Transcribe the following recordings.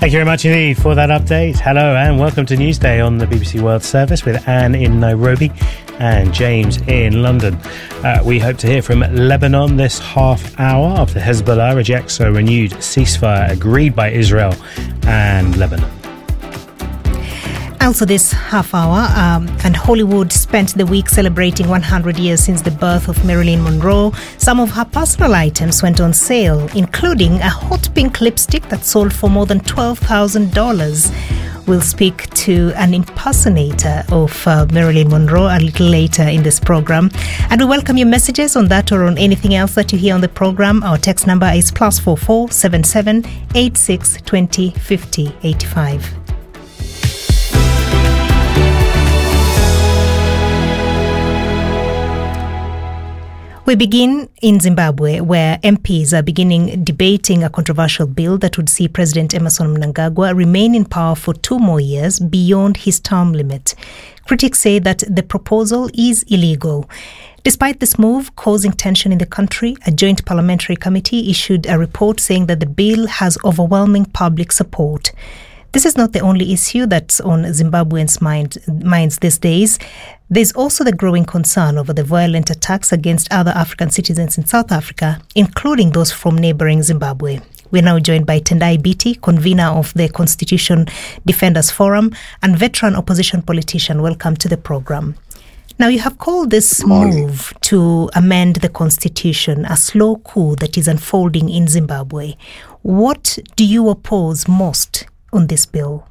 Thank you very much indeed for that update. Hello and welcome to Newsday on the BBC World Service with Anne in Nairobi and James in London. We hope to hear from Lebanon this half hour after Hezbollah rejects a renewed ceasefire agreed by Israel and Lebanon. Also this half hour, and Hollywood spent the week celebrating 100 years since the birth of Marilyn Monroe. Some of her personal items went on sale, including a hot pink lipstick that sold for more than $12,000. We'll speak to an impersonator of Marilyn Monroe a little later in this program. And we welcome your messages on that or on anything else that you hear on the program. Our text number is +44 77 86 20 50 85. We begin in Zimbabwe, where MPs are beginning debating a controversial bill that would see President Emmerson Mnangagwa remain in power for 2 more years beyond his term limit. Critics say that the proposal is illegal. Despite this move causing tension in the country, a joint parliamentary committee issued a report saying that the bill has overwhelming public support. This is not the only issue that's on Zimbabweans' minds these days. There's also the growing concern over the violent attacks against other African citizens in South Africa, including those from neighboring Zimbabwe. We're now joined by Tendai Biti, convener of the Constitution Defenders Forum and veteran opposition politician. Welcome to the program. Now, you have called this move to amend the constitution a slow coup that is unfolding in Zimbabwe. What do you oppose most on this bill?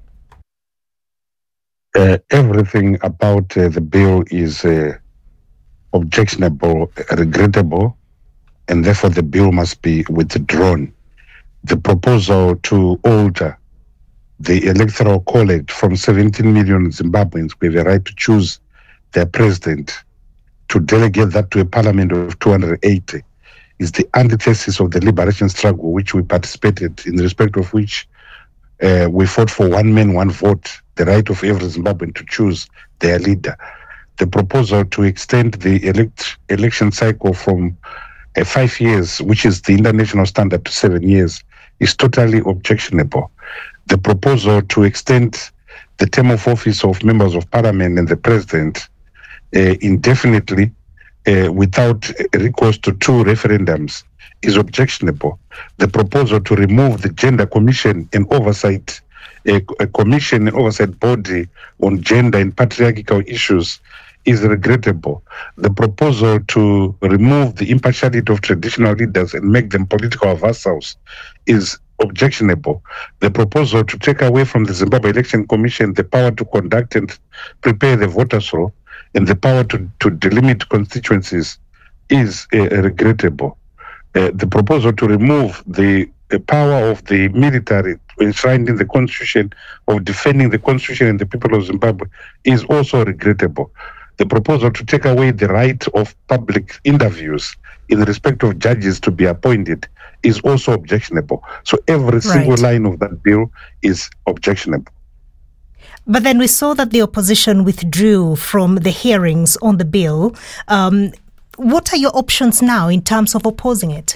Everything about the bill is objectionable, regrettable, and therefore the bill must be withdrawn. The proposal to alter the electoral college from 17 million Zimbabweans who have a right to choose their president to delegate that to a parliament of 280 is the antithesis of the liberation struggle which we participated in, respect of which we fought for 1 man, 1 vote, the right of every Zimbabwean to choose their leader. The proposal to extend the election cycle from 5 years, which is the international standard, to 7 years, is totally objectionable. The proposal to extend the term of office of members of parliament and the president indefinitely without recourse to 2 referendums is objectionable. The proposal to remove the Gender Commission and Oversight, a commission and oversight body on gender and patriarchal issues, is regrettable. The proposal to remove the impartiality of traditional leaders and make them political vassals is objectionable. The proposal to take away from the Zimbabwe Election Commission the power to conduct and prepare the voters' roll and the power to delimit constituencies is regrettable. The proposal to remove the power of the military enshrined in the constitution of defending the constitution and the people of Zimbabwe is also regrettable. The proposal to take away the right of public interviews in respect of judges to be appointed is also objectionable. So every single line of that bill is objectionable. But then we saw that the opposition withdrew from the hearings on the bill. What are your options now in terms of opposing it?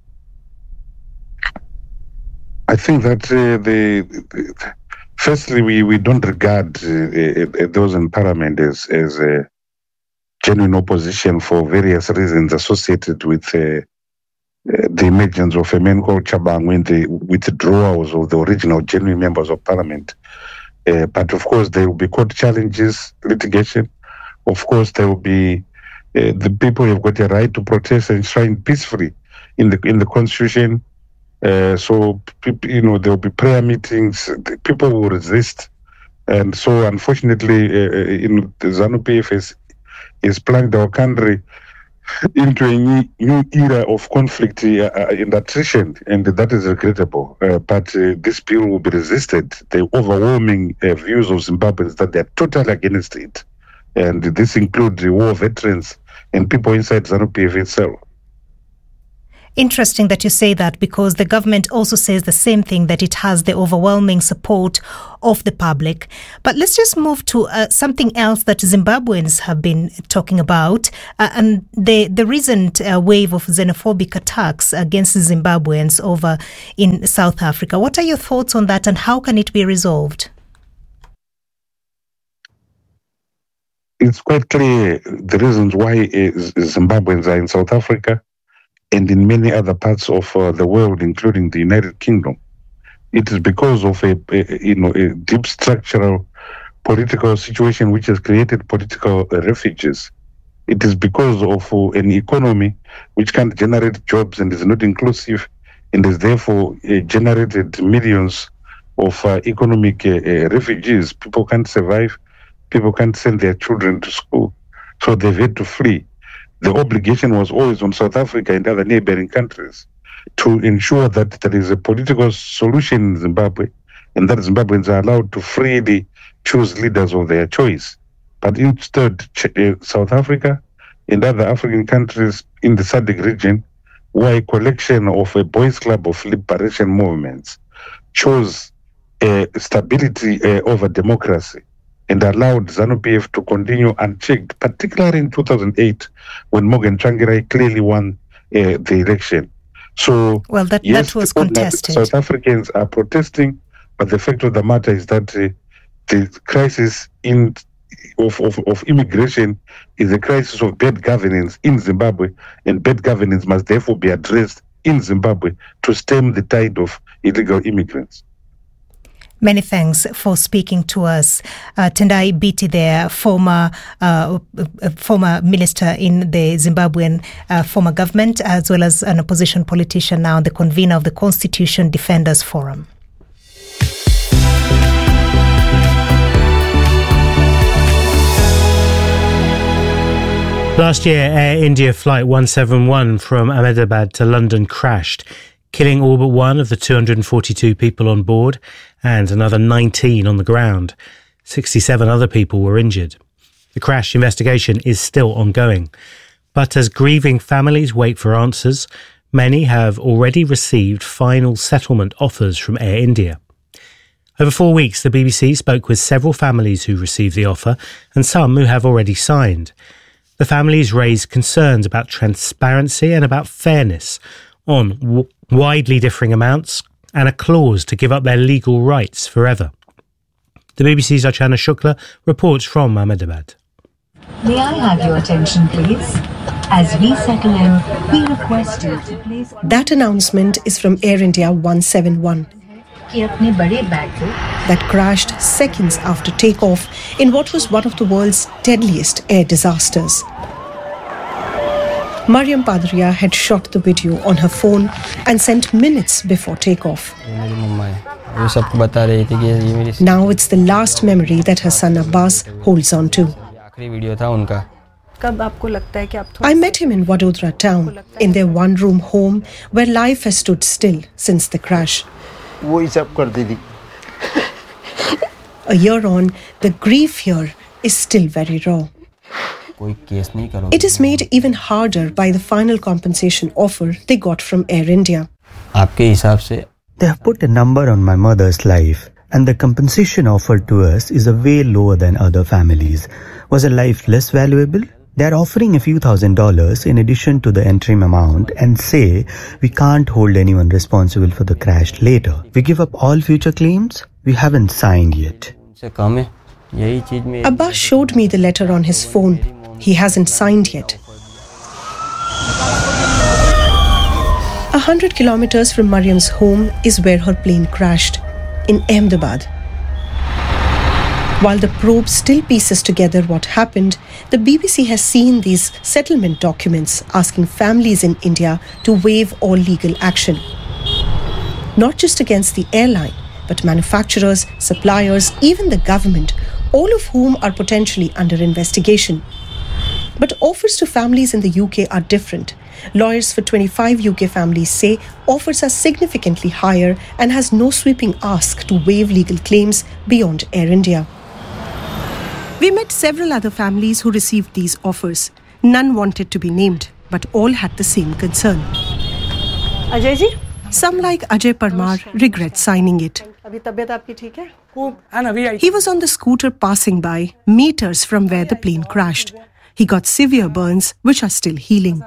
I think that firstly, we don't regard those in Parliament as a genuine opposition for various reasons associated with the emergence of a man called Chabang and the withdrawals of the original genuine members of Parliament. But of course, there will be court challenges, litigation. Of course, there will be the people have got a right to protest and shrine peacefully in the Constitution. So there will be prayer meetings. People will resist, and so unfortunately, the ZANU-PF is plunged our country into a new era of conflict and attrition, and that is regrettable. But this bill will be resisted. The overwhelming views of Zimbabweans that they are totally against it. And this includes the war veterans and people inside ZANU-PF itself. Interesting that you say that, because the government also says the same thing, that it has the overwhelming support of the public. But let's just move to something else that Zimbabweans have been talking about, and the recent wave of xenophobic attacks against Zimbabweans over in South Africa. What are your thoughts on that, and how can it be resolved? It's quite clear the reasons why Zimbabweans are in South Africa and in many other parts of the world, including the United Kingdom. It is because of a deep structural political situation which has created political refugees. It is because of an economy which can't generate jobs and is not inclusive, and has therefore generated millions of economic refugees. People can't survive. People can't send their children to school, so they've had to flee. The obligation was always on South Africa and other neighboring countries to ensure that there is a political solution in Zimbabwe, and that Zimbabweans are allowed to freely choose leaders of their choice. But instead, South Africa and other African countries in the SADC region were a collection of a boys' club of liberation movements, chose stability over democracy, and allowed ZANU-PF to continue unchecked, particularly in 2008 when Morgan Tsvangirai clearly won the election. So, well, that was contested. South Africans are protesting, but the fact of the matter is that the crisis of immigration is a crisis of bad governance in Zimbabwe, and bad governance must therefore be addressed in Zimbabwe to stem the tide of illegal immigrants. Many thanks for speaking to us. Tendai Biti there, former minister in the Zimbabwean former government, as well as an opposition politician, now the convener of the Constitution Defenders Forum. Last year, Air India Flight 171 from Ahmedabad to London crashed, killing all but one of the 242 people on board and another 19 on the ground. 67 other people were injured. The crash investigation is still ongoing. But as grieving families wait for answers, many have already received final settlement offers from Air India. Over 4 weeks, the BBC spoke with several families who received the offer and some who have already signed. The families raised concerns about transparency and about fairness on widely differing amounts and a clause to give up their legal rights forever. The BBC's Archana Shukla reports from Ahmedabad. May I have your attention, please? As we settle in, we request you to please... That announcement is from Air India 171. That crashed seconds after takeoff in what was one of the world's deadliest air disasters. Mariam Padaria had shot the video on her phone and sent minutes before takeoff. Now it's the last memory that her son Abbas holds on to. I met him in Vadodara town, in their one-room home where life has stood still since the crash. A year on, the grief here is still very raw. It is made even harder by the final compensation offer they got from Air India. They have put a number on my mother's life, and the compensation offered to us is a way lower than other families. Was a life less valuable? They are offering a few $1,000s in addition to the interim amount and say we can't hold anyone responsible for the crash later. We give up all future claims? We haven't signed yet. Abbas showed me the letter on his phone. He hasn't signed yet. 100 kilometers from Mariam's home is where her plane crashed, in Ahmedabad. While the probe still pieces together what happened, the BBC has seen these settlement documents asking families in India to waive all legal action. Not just against the airline, but manufacturers, suppliers, even the government, all of whom are potentially under investigation. But offers to families in the UK are different. Lawyers for 25 UK families say offers are significantly higher and has no sweeping ask to waive legal claims beyond Air India. We met several other families who received these offers. None wanted to be named, but all had the same concern. Ajay ji? Some like Ajay Parmar regret signing it. He was on the scooter passing by, meters from where the plane crashed. He got severe burns, which are still healing.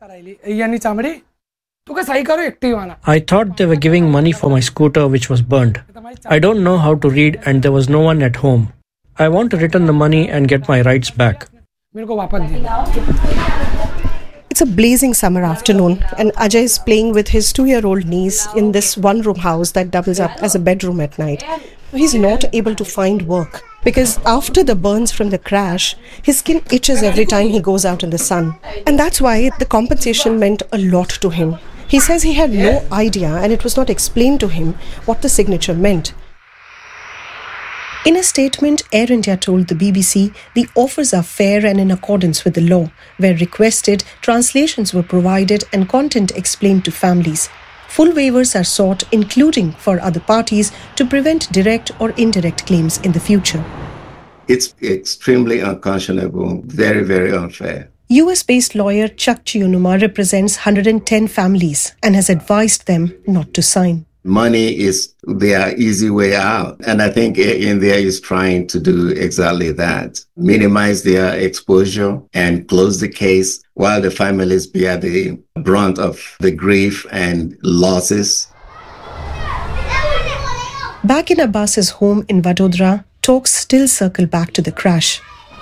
I thought they were giving money for my scooter which was burned. I don't know how to read and there was no one at home. I want to return the money and get my rights back. It's a blazing summer afternoon and Ajay is playing with his 2-year-old niece in this one-room house that doubles up as a bedroom at night. He's not able to find work because after the burns from the crash, his skin itches every time he goes out in the sun. And that's why the compensation meant a lot to him. He says he had no idea and it was not explained to him what the signature meant. In a statement, Air India told the BBC the offers are fair and in accordance with the law. Where requested, translations were provided and content explained to families. Full waivers are sought, including for other parties, to prevent direct or indirect claims in the future. It's extremely unconscionable, very, very unfair. US-based lawyer Chuck Chiyunuma represents 110 families and has advised them not to sign. Money is their easy way out. And I think India is trying to do exactly that. Minimize their exposure and close the case while the families bear the brunt of the grief and losses. Back in Abbas's home in Vadodara, talks still circle back to the crash.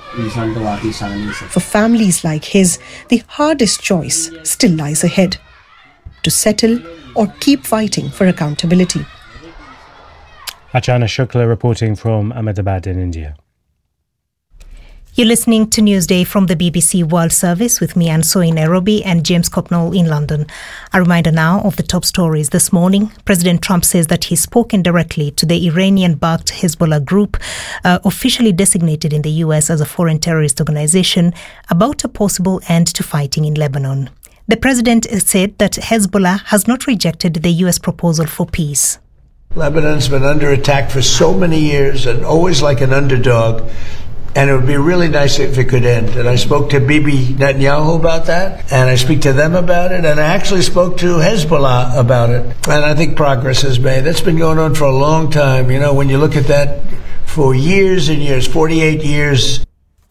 For families like his, the hardest choice still lies ahead: to settle or keep fighting for accountability. Achana Shukla reporting from Ahmedabad in India. You're listening to Newsday from the BBC World Service with me, Anne Soy, in Nairobi, and James Copnall in London. A reminder now of the top stories this morning. President Trump says that he's spoken directly to the Iranian-backed Hezbollah group, officially designated in the US as a foreign terrorist organization, about a possible end to fighting in Lebanon. The president said that Hezbollah has not rejected the US proposal for peace. Lebanon's been under attack for so many years and always like an underdog. And it would be really nice if it could end. And I spoke to Bibi Netanyahu about that, and I speak to them about it, and I actually spoke to Hezbollah about it. And I think progress is made. That's been going on for a long time. You know, when you look at that for years and years, 48 years.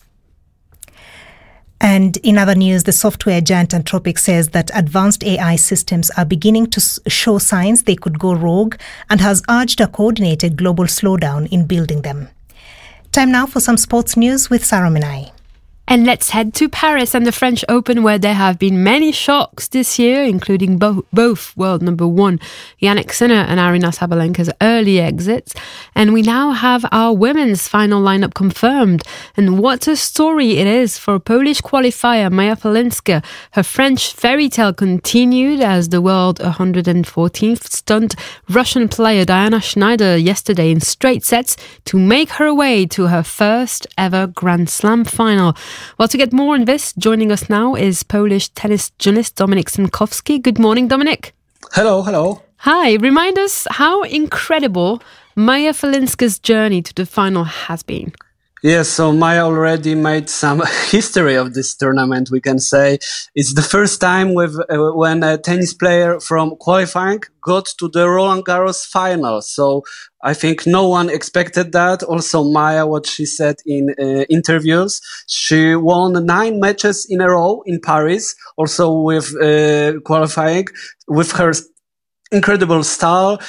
And in other news, the software giant Anthropic says that advanced AI systems are beginning to show signs they could go rogue and has urged a coordinated global slowdown in building them. Time now for some sports news with Sarah Minai. And let's head to Paris and the French Open, where there have been many shocks this year, including both world number one Jannik Sinner and Aryna Sabalenka's early exits. And we now have our women's final lineup confirmed. And what a story it is for Polish qualifier Maja Falinska. Her French fairy tale continued as the world 114th stunned Russian player Diana Schneider yesterday in straight sets to make her way to her first ever Grand Slam final. Well, to get more on this, joining us now is Polish tennis journalist Dominik Sienkowski. Good morning, Dominik. Hello. Hi. Remind us how incredible Maja Falinska's journey to the final has been. Yes, so Maja already made some history of this tournament, we can say. It's the first time when a tennis player from qualifying got to the Roland Garros final. So I think no one expected that. Also, Maja, what she said in interviews, she won 9 matches in a row in Paris, also with qualifying, with her incredible style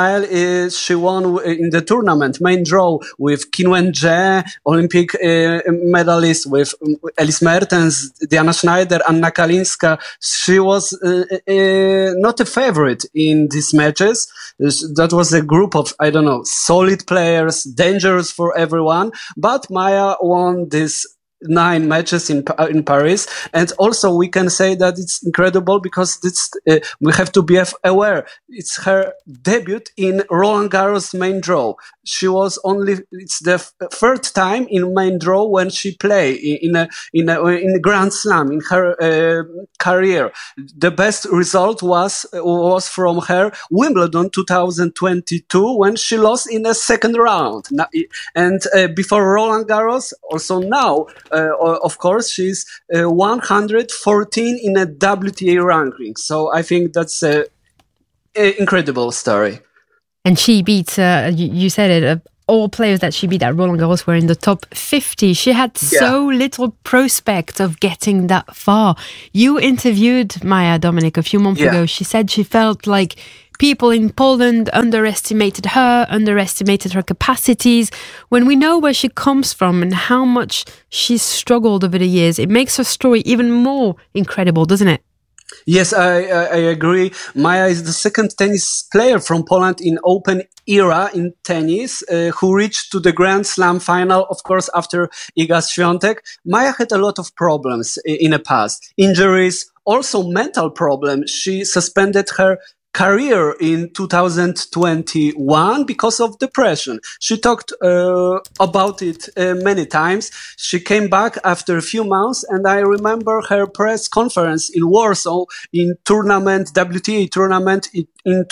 is she won in the tournament main draw with Qin Wen-je, Olympic medalist, with Elise Mertens, Diana Schneider, Anna Kalinska. She was not a favorite in these matches. That was a group of, solid players, dangerous for everyone. But Maja won this 9 matches in Paris, and also we can say that it's incredible because we have to be aware it's her debut in Roland Garros main draw. It's the third time in main draw when she play in a Grand Slam in her career. The best result was from her Wimbledon 2022 when she lost in the second round. And before Roland Garros, also now. Of course, she's 114 in a WTA ranking. So I think that's incredible story. And she beat, you said it, all players that she beat at Roland Garros were in the top 50. She had so little prospect of getting that far. You interviewed Maja Dominik a few months ago. She said she felt like people in Poland underestimated her capacities. When we know where she comes from and how much she's struggled over the years, it makes her story even more incredible, doesn't it? Yes, I agree. Maja is the second tennis player from Poland in open era in tennis who reached to the Grand Slam final, of course, after Iga Świątek. Maja had a lot of problems in the past. Injuries, also mental problems. She suspended her career in 2021 because of depression. She talked about it many times. She came back after a few months, and I remember her press conference in Warsaw in WTA tournament in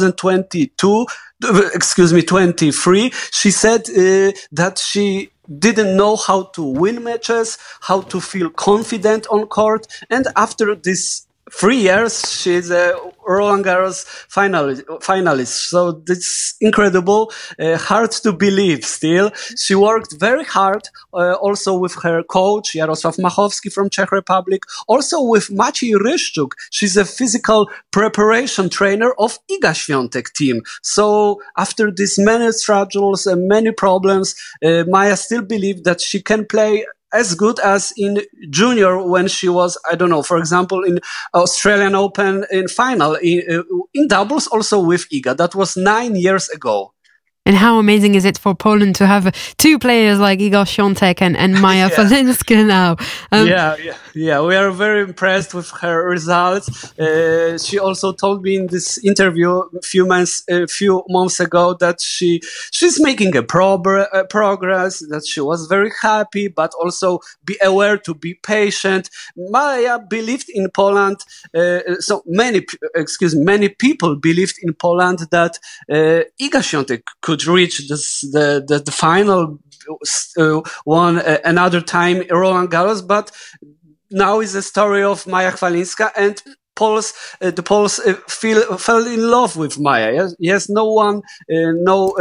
23. She said that she didn't know how to win matches, how to feel confident on court, and after this 3 years, she's a Roland Garros finalist. So it's incredible, hard to believe still. She worked very hard, also with her coach, Jarosław Machowski from Czech Republic, also with Maciej Ryszczuk. She's a physical preparation trainer of Iga Świątek team. So after these many struggles and many problems, Maja still believed that she can play as good as in junior when she was, I don't know, for example, in Australian Open in final, in doubles also with Iga. That was 9 years ago. And how amazing is it for Poland to have two players like Iga Świątek and Maja Falinska now? We are very impressed with her results. She also told me in this interview a few months ago that she's making a progress, that she was very happy, but also be aware to be patient. Maja believed in Poland, many people believed in Poland that Iga Świątek could reach the final one another time Roland Garros, but now is the story of Maja Falinska, and the Poles fell in love with Maja. Yes, no one know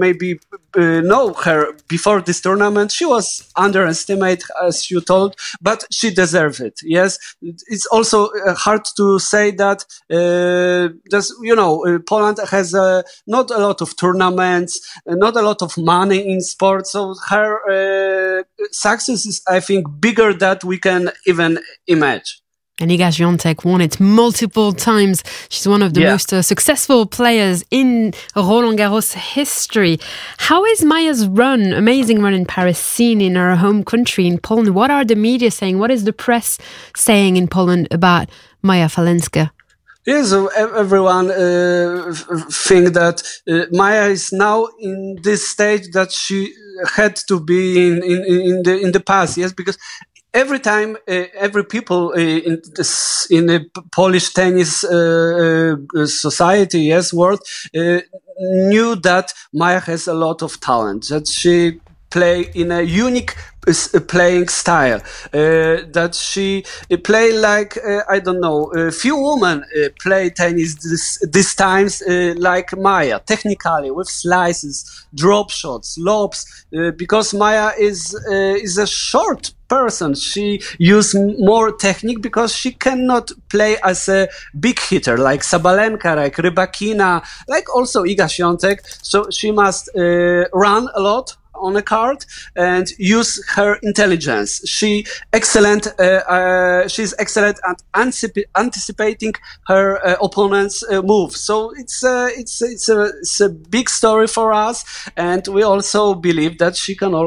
her before this tournament. She was underestimated, as you told, but she deserved it. Yes, it's also hard to say that Poland has not a lot of tournaments, not a lot of money in sports, so her success is, I think, bigger than we can even imagine. And Iga Świątek won it multiple times. She's one of the most successful players in Roland Garros history. How is Maja's amazing run in Paris, seen in her home country in Poland? What are the media saying? What is the press saying in Poland about Maja Falinska? Yes, everyone think that Maja is now in this stage that she had to be in the past. Yes, because every time, every people in the Polish tennis society, world, knew that Maja has a lot of talent, that she play in a unique playing style, that she play like, I don't know, few women play tennis these times like Maja, technically, with slices, drop shots, lobs, because Maja is a short person. She use more technique because she cannot play as a big hitter like Sabalenka, like Rybakina, like also Iga Świątek. So she must run a lot on a card and use her intelligence. She's excellent at anticipating her opponent's move. So it's a big story for us, and we also believe that she can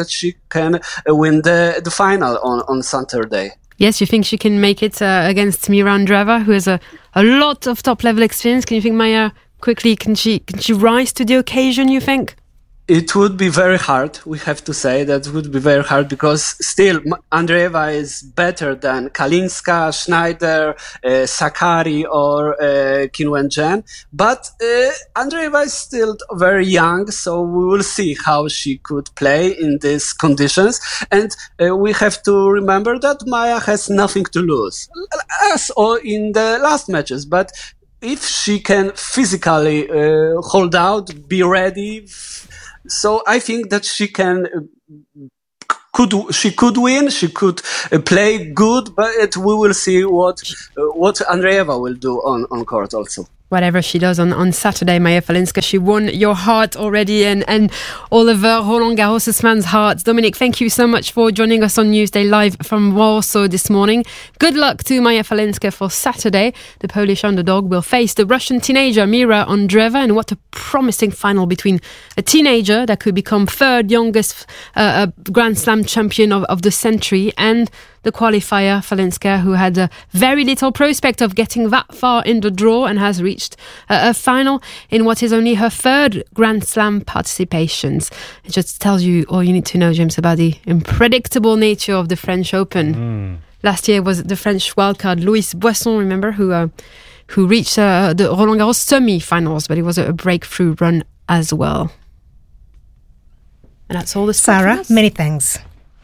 win the final on Saturday. Yes, you think she can make it against Mira Andreeva, who has a lot of top level experience? Can you think Maja quickly can she rise to the occasion, you think? It would be very hard. We have to say that it would be very hard because still Andreeva is better than Kalinska, Schneider, Sakkari or Qin Wenjuan. But Andreeva is still very young, so we will see how she could play in these conditions. And we have to remember that Maja has nothing to lose, as or in the last matches. But if she can physically hold out, be ready. So I think that she can. She could win. She could play good, but we will see what Andreeva will do on court also. Whatever she does on Saturday, Maja Falinska, she won your heart already and Oliver Roland Garros' man's heart. Dominic, thank you so much for joining us on Newsday live from Warsaw this morning. Good luck to Maja Falinska for Saturday. The Polish underdog will face the Russian teenager Mira Andreeva, and what a promising final between a teenager that could become third youngest Grand Slam champion of the century and the qualifier Falinska, who had very little prospect of getting that far in the draw and has reached a final in what is only her third Grand Slam participations. It just tells you all you need to know, James, about the unpredictable nature of the French Open. Last year was the French wildcard Louis Boisson, remember, who reached the Roland Garros semi-finals, but it was a breakthrough run as well. And that's all the sport. Sarah, many thanks.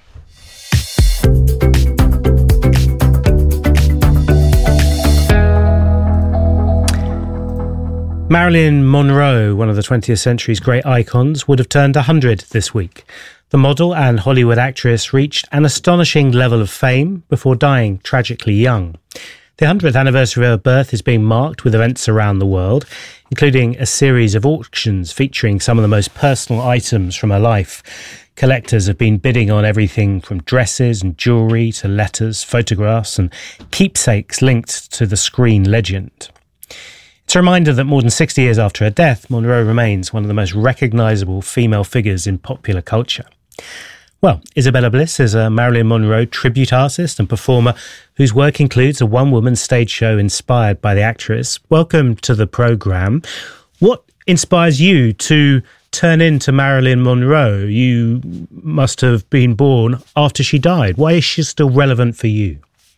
Marilyn Monroe, one of the 20th century's great icons, would have turned 100 this week. The model and Hollywood actress reached an astonishing level of fame before dying tragically young. The 100th anniversary of her birth is being marked with events around the world, including a series of auctions featuring some of the most personal items from her life. Collectors have been bidding on everything from dresses and jewellery to letters, photographs and keepsakes linked to the screen legend. It's a reminder that more than 60 years after her death, Monroe remains one of the most recognisable female figures in popular culture. Well, Isabella Bliss is a Marilyn Monroe tribute artist and performer whose work includes a one-woman stage show inspired by the actress. Welcome to the programme. What inspires you to turn into Marilyn Monroe? You must have been born after she died. Why is she still relevant for you?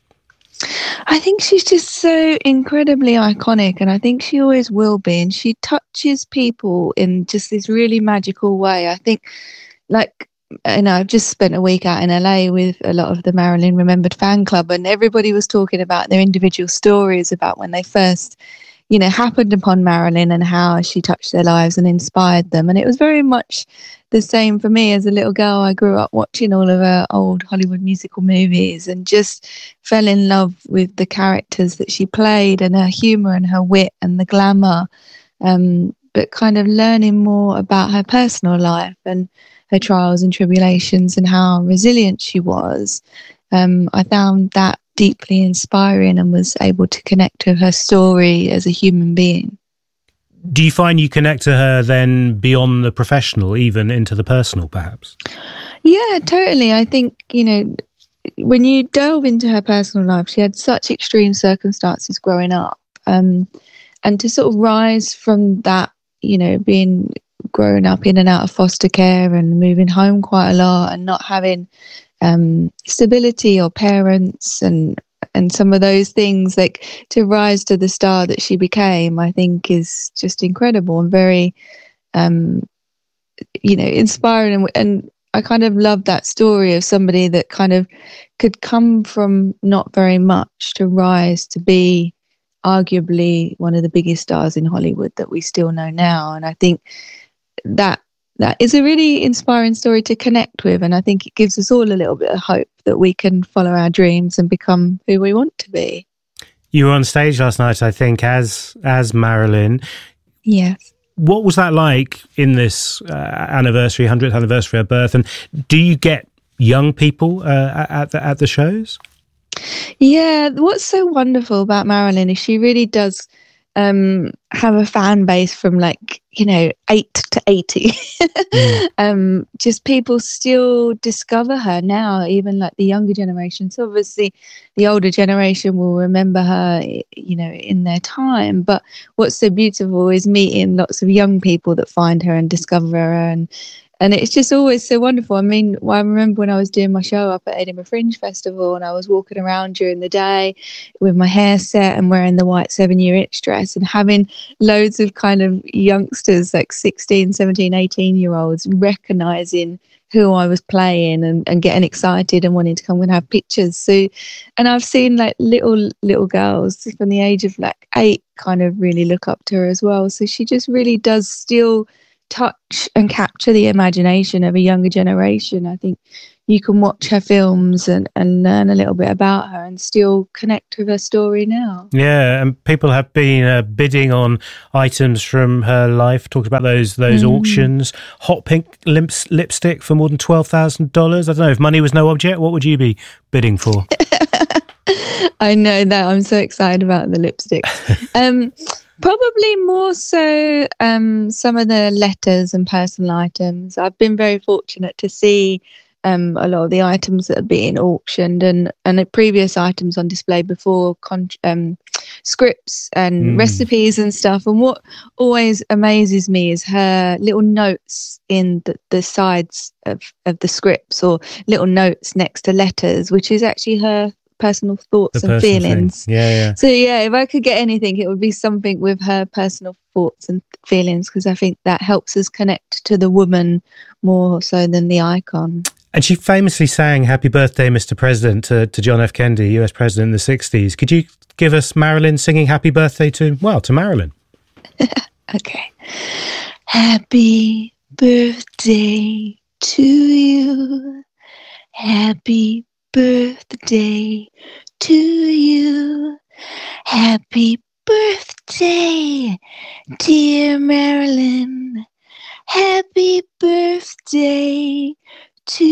I think she's just so incredibly iconic, and I think she always will be. And she touches people in just this really magical way. I think, I've just spent a week out in LA with a lot of the Marilyn Remembered fan club, and everybody was talking about their individual stories about when they first, happened upon Marilyn and how she touched their lives and inspired them. And it was very much the same for me as a little girl. I grew up watching all of her old Hollywood musical movies and just fell in love with the characters that she played and her humour and her wit and the glamour. But kind of learning more about her personal life and her trials and tribulations and how resilient she was, I found that deeply inspiring and was able to connect to her story as a human being. Do you find you connect to her then beyond the professional, even into the personal, perhaps? Yeah, totally. I think, when you delve into her personal life, she had such extreme circumstances growing up. And to sort of rise from that, being growing up in and out of foster care and moving home quite a lot and not having stability or parents and some of those things, like to rise to the star that she became, I think is just incredible and very, inspiring. And I kind of love that story of somebody that kind of could come from not very much to rise to be arguably one of the biggest stars in Hollywood that we still know now. And I think that is a really inspiring story to connect with, and I think it gives us all a little bit of hope that we can follow our dreams and become who we want to be. You were on stage last night, I think, as Marilyn. Yes. What was that like in this 100th anniversary of birth? And do you get young people at the shows? Yeah, what's so wonderful about Marilyn is she really does have a fan base from 8 to 80. Just people still discover her now, even like the younger generation. So obviously the older generation will remember her, in their time. But what's so beautiful is meeting lots of young people that find her and discover her, and it's just always so wonderful. I mean, I remember when I was doing my show up at Edinburgh Fringe Festival and I was walking around during the day with my hair set and wearing the white 7-year itch dress and having loads of kind of youngsters, like 16, 17, 18-year-olds, recognising who I was playing and getting excited and wanting to come and have pictures. So, and I've seen like little girls from the age of 8 kind of really look up to her as well. So she just really does still touch and capture the imagination of a younger generation. I think you can watch her films and learn a little bit about her and still connect with her story now. Yeah, and people have been bidding on items from her life. Talked about those auctions. Hot pink lipstick for more than $12,000. I don't know, if money was no object, what would you be bidding for? I know that. I'm so excited about the lipstick. Probably more so some of the letters and personal items. I've been very fortunate to see a lot of the items that are being auctioned and the previous items on display before, scripts and recipes and stuff. And what always amazes me is her little notes in the sides of the scripts, or little notes next to letters, which is actually her personal thoughts and feelings. Yeah. So yeah, if I could get anything, it would be something with her personal thoughts and feelings, because I think that helps us connect to the woman more so than the icon. And she famously sang Happy Birthday, Mr. President to John F. Kennedy, US President in the 60s. Could you give us Marilyn singing Happy Birthday to Marilyn? Okay. Happy birthday to you. Happy birthday to you. Happy birthday, dear Marilyn. Happy birthday to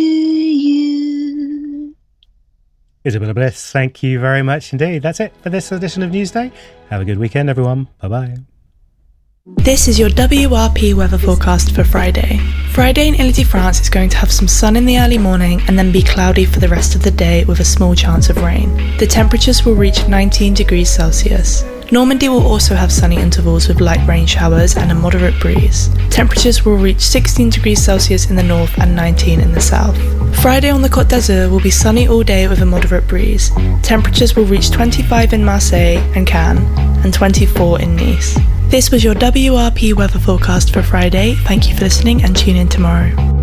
you. Isabella Bliss, thank you very much indeed. That's it for this edition of Newsday. Have a good weekend, everyone. Bye-bye. This is your WRP weather forecast for Friday. Friday in Ile-de-France is going to have some sun in the early morning and then be cloudy for the rest of the day with a small chance of rain. The temperatures will reach 19 degrees Celsius. Normandy will also have sunny intervals with light rain showers and a moderate breeze. Temperatures will reach 16 degrees Celsius in the north and 19 in the south. Friday on the Côte d'Azur will be sunny all day with a moderate breeze. Temperatures will reach 25 in Marseille and Cannes and 24 in Nice. This was your WRP weather forecast for Friday. Thank you for listening and tune in tomorrow.